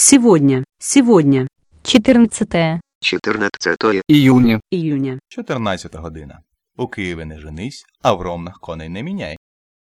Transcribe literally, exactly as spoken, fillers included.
Сегодня, сегодня, чотирнадцяте чотирнадцятого Июня. июня. чотирнадцята година. У Києві не женись, а в Ромнах коней не міняй.